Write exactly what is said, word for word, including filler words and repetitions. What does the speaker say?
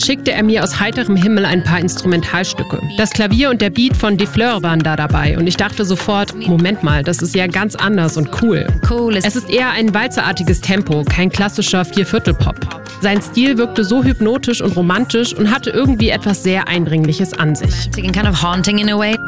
schickte er mir aus heiterem Himmel ein paar Instrumentalstücke. Das Klavier und der Beat von Die Fleur waren da dabei und ich dachte sofort, Moment mal, das ist ja ganz anders und cool. Es ist eher ein walzerartiges Tempo, kein klassischer Vierviertel-Pop. Sein Stil wirkte so hypnotisch und romantisch und hatte irgendwie etwas sehr Eindringliches an sich. Kind of haunting in a way.